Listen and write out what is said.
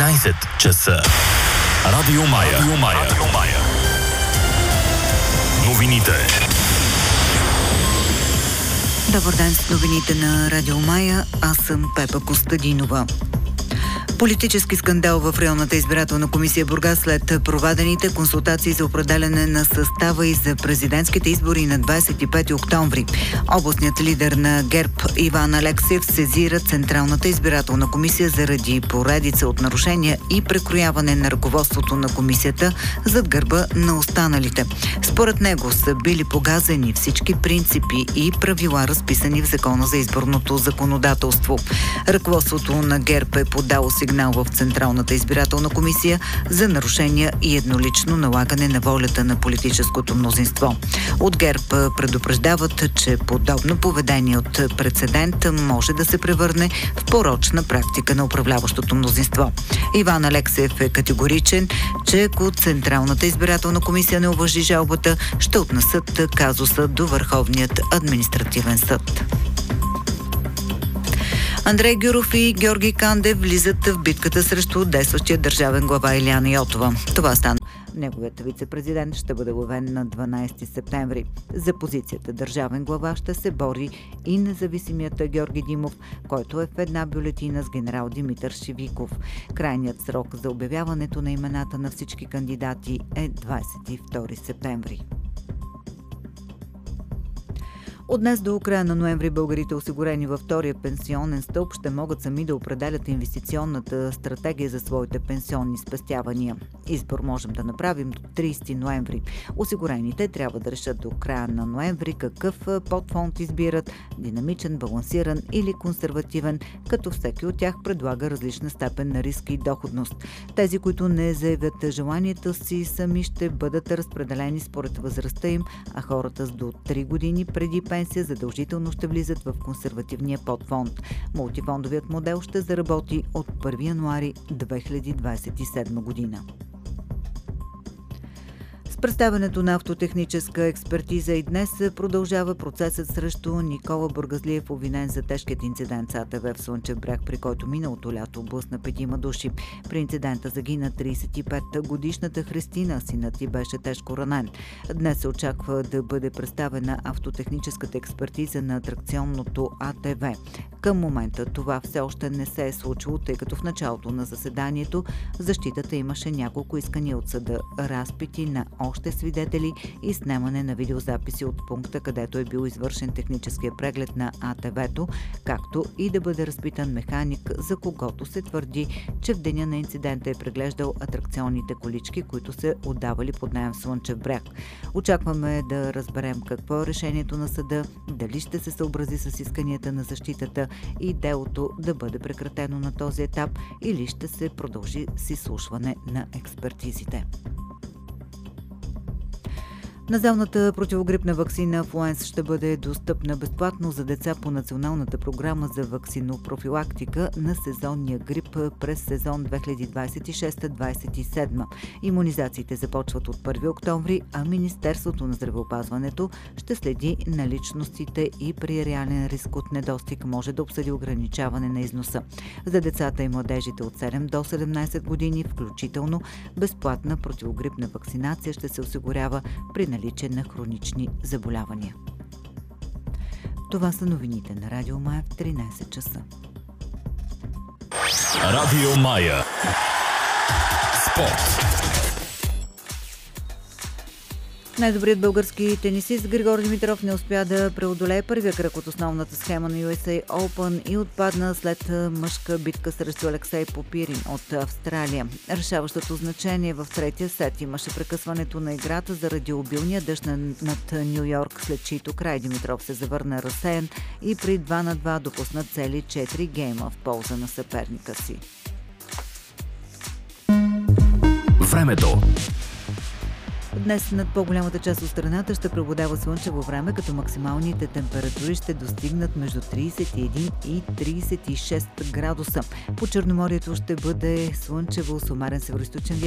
13 часа. Радио Мая. Новините. Добър ден с новините на Радио Мая. Аз съм Пепа Костадинова. Политически скандал в районната избирателна комисия Бургас след проведените консултации за определяне на състава и за президентските избори на 25 октомври. Областният лидер на ГЕРБ Иван Алексиев сезира Централната избирателна комисия заради поредица от нарушения и прекрояване на ръководството на комисията зад гърба на останалите. Според него са били погазени всички принципи и правила, разписани в Закона за изборното законодателство. Ръководството на ГЕРБ е подало сигнал в Централната избирателна комисия за нарушения и еднолично налагане на волята на политическото мнозинство. От ГЕРБ предупреждават, че подобно поведение от прецедент може да се превърне в порочна практика на управляващото мнозинство. Иван Алексиев е категоричен, че ако Централната избирателна комисия не уважи жалбата, ще отнесат казуса до Върховният административен съд. Андрей Гюров и Георги Кандев влизат в битката срещу действащия държавен глава Илияна Йотова. Това стана. Неговият вице-президент ще бъде ловен на 12 септември. За позицията държавен глава ще се бори и независимият Георги Димов, който е в една бюлетина с генерал Димитър Шивиков. Крайният срок за обявяването на имената на всички кандидати е 22 септември. От днес до края на ноември българите, осигурени във втория пенсионен стълб, ще могат сами да определят инвестиционната стратегия за своите пенсионни спестявания. Избор можем да направим до 30 ноември. Осигурените трябва да решат до края на ноември какъв подфонд избират – динамичен, балансиран или консервативен, като всеки от тях предлага различна степен на риск и доходност. Тези, които не заявят желанието си, сами ще бъдат разпределени според възрастта им, а хората с до 3 години преди пенсия задължително ще влизат в консервативния подфонд. Мултифондовият модел ще заработи от 1 януари 2027 година. С представянето на автотехническа експертиза и днес продължава процесът срещу Никола Бургазлиев, обвинен за тежкият инцидент с АТВ в Слънчев бряг, при който миналото лято блъсна 5 души. При инцидента загина 35-годишната Христина, синът й беше тежко ранен. Днес се очаква да бъде представена автотехническата експертиза на атракционното АТВ. Към момента това все още не се е случило, тъй като в началото на заседанието защитата имаше няколко искания от съда, разпити на още свидетели и снемане на видеозаписи от пункта, където е бил извършен техническия преглед на АТВ-то, както и да бъде разпитан механик, за когото се твърди, че в деня на инцидента е преглеждал атракционните колички, които се отдавали под наем в Слънчев бряг. Очакваме да разберем какво е решението на съда, дали ще се съобрази с исканията на защитата и делото да бъде прекратено на този етап или ще се продължи с изслушване на експертизите. Наземната противогрипна ваксина Флуенс ще бъде достъпна безплатно за деца по Националната програма за ваксинопрофилактика на сезонния грип през сезон 2026-2027. Имунизациите започват от 1 октомври, а Министерството на здравеопазването ще следи наличностите и при реален риск от недостиг може да обсъди ограничаване на износа. За децата и младежите от 7 до 17 години, включително безплатна противогрипна вакцинация ще се осигурява при наличие на хронични заболявания. Това са новините на Радио Мая в 13 часа. Радио Мая. Спорт. Най-добрият български тенисист Григор Димитров не успя да преодолее първия кръг от основната схема на USA Open и отпадна след мъжка битка срещу Алексей Попирин от Австралия. Решаващото значение в третия сет имаше прекъсването на играта заради обилния дъжд над Ню Йорк, след чието край Димитров се завърна разсеян и при 2-2 допусна цели 4 гейма в полза на съперника си. Времето. Днес над по-голямата част от страната ще преобладава слънчево време, като максималните температури ще достигнат между 31 и 36 градуса. По Черноморието ще бъде слънчево с умерен североизточен